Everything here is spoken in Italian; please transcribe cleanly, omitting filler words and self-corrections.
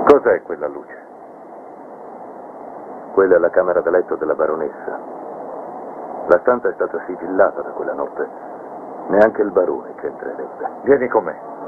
Cos'è quella luce? Quella è la camera da letto della baronessa. La stanza è stata sigillata da quella notte. Neanche il barone ci entrerebbe. Vieni con me.